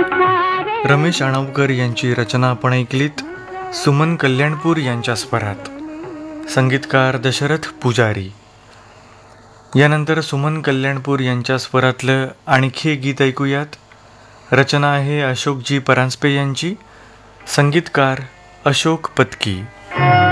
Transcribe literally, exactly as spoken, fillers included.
रमेश आणवकर यांची रचना आपण ऐकलीत. सुमन कल्याणपूर यांच्या स्वरात. संगीतकार दशरथ पुजारी. यानंतर सुमन कल्याणपूर यांच्या स्वरातलं आणखी एक गीत ऐकूयात. रचना आहे अशोकजी परांजपे यांची. संगीतकार अशोक पत्की.